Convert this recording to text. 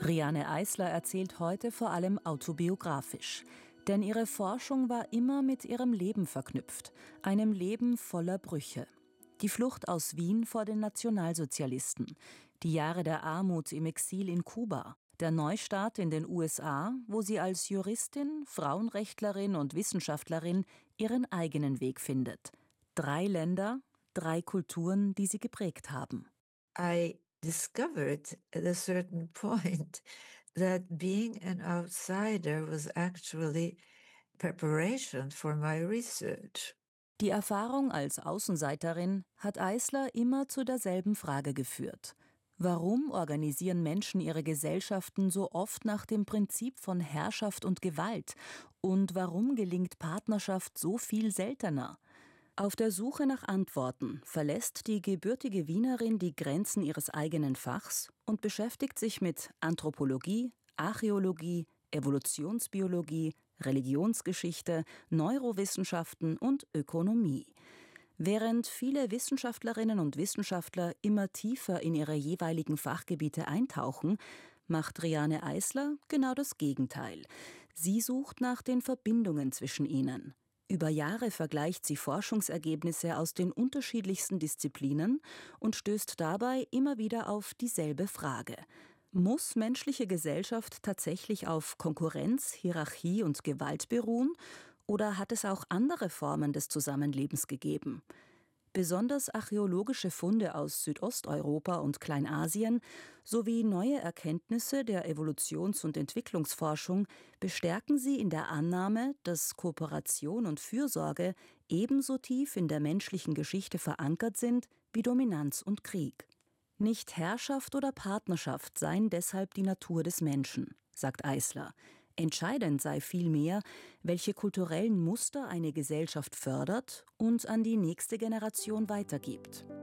Riane Eisler erzählt heute vor allem autobiografisch. Denn ihre Forschung war immer mit ihrem Leben verknüpft, einem Leben voller Brüche. Die Flucht aus Wien vor den Nationalsozialisten, die Jahre der Armut im Exil in Kuba, der Neustart in den USA, wo sie als Juristin, Frauenrechtlerin und Wissenschaftlerin ihren eigenen Weg findet. 3 Länder, 3 Kulturen, die sie geprägt haben. I discovered at a certain point that being an outsider was actually preparation for my research. Die Erfahrung als Außenseiterin hat Eisler immer zu derselben Frage geführt. Warum organisieren Menschen ihre Gesellschaften so oft nach dem Prinzip von Herrschaft und Gewalt? Und warum gelingt Partnerschaft so viel seltener? Auf der Suche nach Antworten verlässt die gebürtige Wienerin die Grenzen ihres eigenen Fachs und beschäftigt sich mit Anthropologie, Archäologie, Evolutionsbiologie, Religionsgeschichte, Neurowissenschaften und Ökonomie. Während viele Wissenschaftlerinnen und Wissenschaftler immer tiefer in ihre jeweiligen Fachgebiete eintauchen, macht Riane Eisler genau das Gegenteil. Sie sucht nach den Verbindungen zwischen ihnen. Über Jahre vergleicht sie Forschungsergebnisse aus den unterschiedlichsten Disziplinen und stößt dabei immer wieder auf dieselbe Frage: Muss menschliche Gesellschaft tatsächlich auf Konkurrenz, Hierarchie und Gewalt beruhen, oder hat es auch andere Formen des Zusammenlebens gegeben? Besonders archäologische Funde aus Südosteuropa und Kleinasien sowie neue Erkenntnisse der Evolutions- und Entwicklungsforschung bestärken sie in der Annahme, dass Kooperation und Fürsorge ebenso tief in der menschlichen Geschichte verankert sind wie Dominanz und Krieg. Nicht Herrschaft oder Partnerschaft seien deshalb die Natur des Menschen, sagt Eisler. Entscheidend sei vielmehr, welche kulturellen Muster eine Gesellschaft fördert und an die nächste Generation weitergibt.